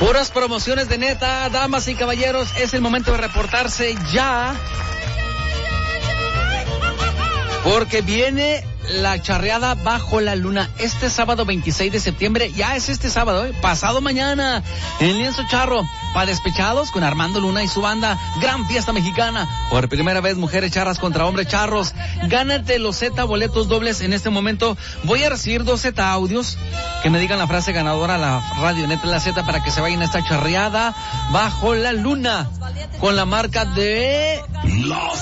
Puras promociones de neta, damas y caballeros, es el momento de reportarse ya. Porque viene la charreada Bajo la Luna este sábado 26 de septiembre. Ya es este sábado, pasado mañana, en Lienzo Charro. Para despechados con Armando Luna y su banda. Gran fiesta mexicana. Por primera vez, mujeres charras contra hombres charros. Gánate los Z boletos dobles en este momento. Voy a recibir 2 Z audios que me digan la frase ganadora a la radio neta la Z para que se vayan a esta charreada Bajo la Luna con la marca de...